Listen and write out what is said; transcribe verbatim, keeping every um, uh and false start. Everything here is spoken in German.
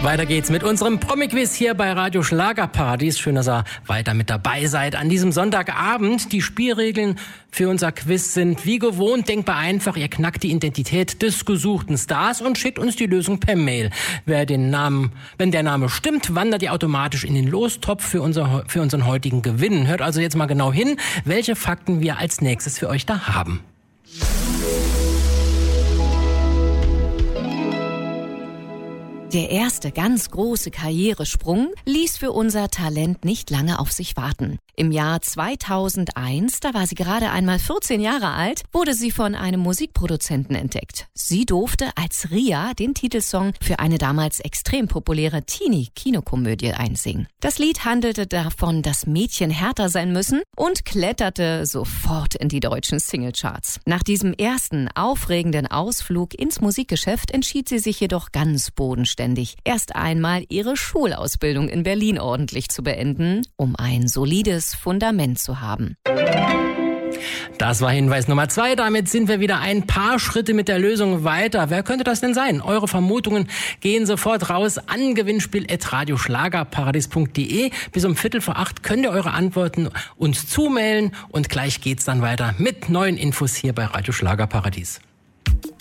Weiter geht's mit unserem Promi-Quiz hier bei Radio Schlagerparadies. Schön, dass ihr weiter mit dabei seid an diesem Sonntagabend. Die Spielregeln für unser Quiz sind wie gewohnt denkbar einfach. Ihr knackt die Identität des gesuchten Stars und schickt uns die Lösung per Mail. Wer den Namen, wenn der Name stimmt, wandert ihr automatisch in den Lostopf für, unser, für unseren heutigen Gewinn. Hört also jetzt mal genau hin, welche Fakten wir als nächstes für euch da haben. Der erste ganz große Karrieresprung ließ für unser Talent nicht lange auf sich warten. Im Jahr zweitausendeins, da war sie gerade einmal vierzehn Jahre alt, wurde sie von einem Musikproduzenten entdeckt. Sie durfte als Ria den Titelsong für eine damals extrem populäre Teenie-Kinokomödie einsingen. Das Lied handelte davon, dass Mädchen härter sein müssen und kletterte sofort in die deutschen Singlecharts. Nach diesem ersten aufregenden Ausflug ins Musikgeschäft entschied sie sich jedoch ganz bodenständig, erst einmal ihre Schulausbildung in Berlin ordentlich zu beenden, um ein solides Fundament zu haben. Das war Hinweis Nummer zwei. Damit sind wir wieder ein paar Schritte mit der Lösung weiter. Wer könnte das denn sein? Eure Vermutungen gehen sofort raus an gewinnspiel at radioschlagerparadies punkt de. Bis um Viertel vor acht könnt ihr eure Antworten uns zumailen und gleich geht's dann weiter mit neuen Infos hier bei Radio Schlagerparadies.